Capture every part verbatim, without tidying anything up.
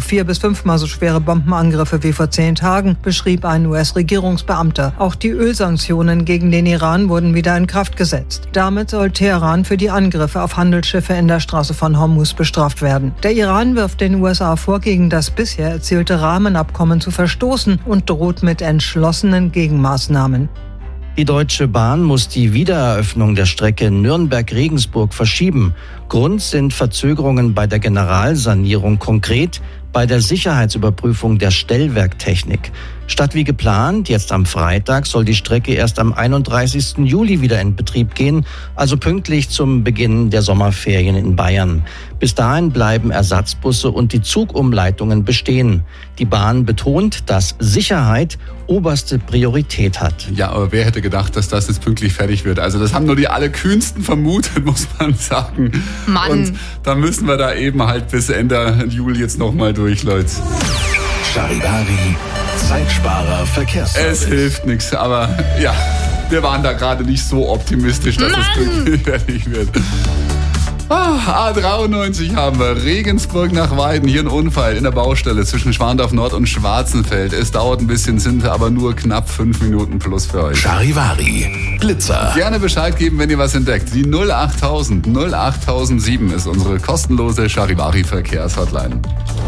vier bis fünfmal so schwere Bombenangriffe wie vor zehn Tagen, beschrieb ein U S-Regierungsbeamter. Auch die Ölsanktionen gegen den Iran wurden wieder in Kraft gesetzt. Damit soll Teheran für die Angriffe auf Handelsschiffe in der Straße von Hormuz bestraft werden. Der Iran wirft den U S A vor, gegen das bisher erzielte Rahmenabkommen zu verstoßen und droht mit entschlossenen Gegenmaßnahmen. Die Deutsche Bahn muss die Wiedereröffnung der Strecke Nürnberg-Regensburg verschieben. Grund sind Verzögerungen bei der Generalsanierung, konkret bei der Sicherheitsüberprüfung der Stellwerktechnik. Statt wie geplant, jetzt am Freitag, soll die Strecke erst am einunddreißigsten Juli wieder in Betrieb gehen, also pünktlich zum Beginn der Sommerferien in Bayern. Bis dahin bleiben Ersatzbusse und die Zugumleitungen bestehen. Die Bahn betont, dass Sicherheit oberste Priorität hat. Ja, aber wer hätte gedacht, dass das jetzt pünktlich fertig wird? Also das haben nur die Allerkühnsten vermutet, muss man sagen. Mann. Und da müssen wir da eben halt bis Ende Juli jetzt nochmal durch, Leute. Charivari, Zeitsparer, Verkehrsservice. Es hilft nichts, aber ja, wir waren da gerade nicht so optimistisch, dass Mann. es pünktlich fertig wird. Ah, A dreiundneunzig haben wir. Regensburg nach Weiden. Hier ein Unfall in der Baustelle zwischen Schwandorf Nord und Schwarzenfeld. Es dauert ein bisschen, sind aber nur knapp fünf Minuten plus für euch. Charivari, Blitzer. Gerne Bescheid geben, wenn ihr was entdeckt. Die null achttausend null achttausendsieben ist unsere kostenlose Charivari-Verkehrshotline.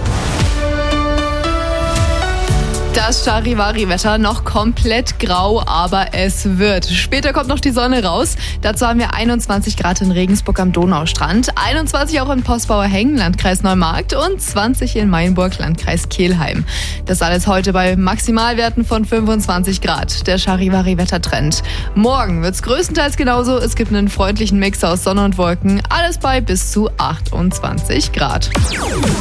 Das Charivari-Wetter noch komplett grau, aber es wird. Später kommt noch die Sonne raus. Dazu haben wir einundzwanzig Grad in Regensburg am Donaustrand, einundzwanzig auch in Postbauer Hengen, Landkreis Neumarkt und zwanzig in Mainburg, Landkreis Kelheim. Das alles heute bei Maximalwerten von fünfundzwanzig Grad. Der Charivari-Wettertrend. Morgen wird's größtenteils genauso. Es gibt einen freundlichen Mix aus Sonne und Wolken. Alles bei bis zu achtundzwanzig Grad.